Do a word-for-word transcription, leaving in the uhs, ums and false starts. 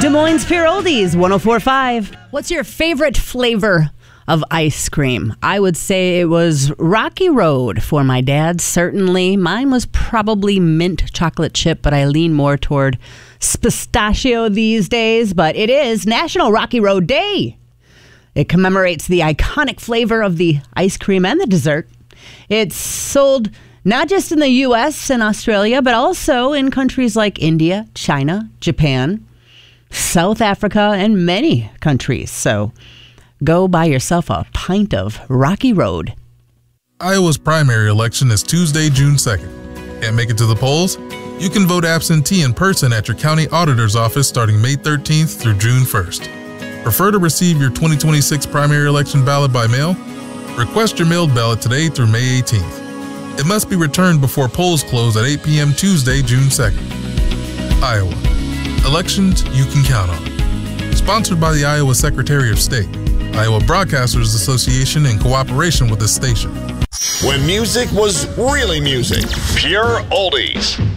Des Moines Pure Oldies, one oh four point five. What's your favorite flavor of ice cream? I would say it was Rocky Road for my dad, certainly. Mine was probably mint chocolate chip, but I lean more toward pistachio these days. But it is National Rocky Road Day. It commemorates the iconic flavor of the ice cream and the dessert. It's sold not just in the U S and Australia, but also in countries like India, China, Japan, South Africa, and many countries. So go buy yourself a pint of Rocky Road. Iowa's primary election is Tuesday, June second. Can't make it to the polls? You can vote absentee in person at your county auditor's office starting May thirteenth through June first. Prefer to receive your twenty twenty-six primary election ballot by mail? Request your mailed ballot today through May eighteenth. It must be returned before polls close at eight p.m. Tuesday, June second. Iowa. Elections you can count on. Sponsored by the Iowa Secretary of State, Iowa Broadcasters Association in cooperation with this station. When music was really music, Pure Oldies.